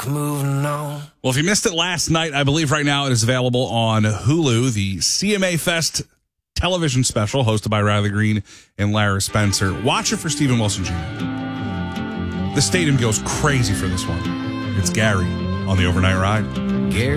moving on. Well, if you missed it last night, I believe right now it is available on Hulu, the CMA Fest television special hosted by Riley Green and Lara Spencer. Watch it for Stephen Wilson Jr. The stadium goes crazy for this one. It's Gary on the Overnight Ride. Gary